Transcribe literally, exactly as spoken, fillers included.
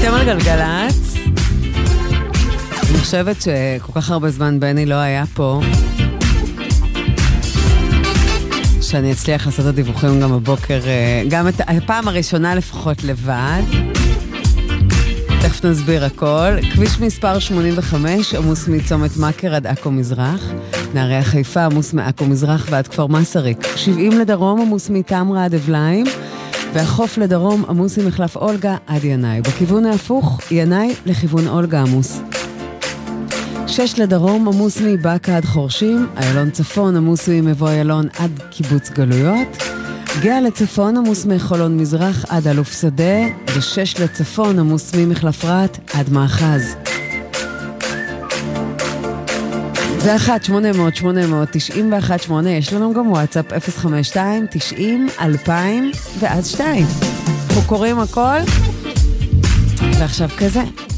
אתם על גלגלץ. אני חושבת שכל כך הרבה זמן בני לא היה פה, שאני אצליח לעשות את הדיווחים גם בבוקר, גם את הפעם הראשונה לפחות לבד. תכף נסביר הכל. כביש מספר שמונים וחמש עמוס מצומת מקר עד עכו מזרח, נערי החיפה עמוס מעכו מזרח ועד כפר מסריק, שבעים לדרום עמוס מתמרה עד אבליים, והחוף לדרום עמוס ממחלף אולגה עד ינאי. בכיוון ההפוך, ינאי לכיוון אולגה עמוס. שש לדרום עמוס מבאקה עד חורשים, איילון צפון עמוס ממבוא איילון עד קיבוץ גלויות, גאה לצפון עמוס מחולון מזרח עד אלוף שדה, ושש לצפון עמוס ממחלף רעת עד מאחז. זה אחת שמונה מאות שמונה מאות תשעים ואחת שמונה, יש לנו גם וואטסאפ אפס חמש שתיים תשעים אלפיים ואז שתיים. אנחנו קוראים הכל, ועכשיו כזה.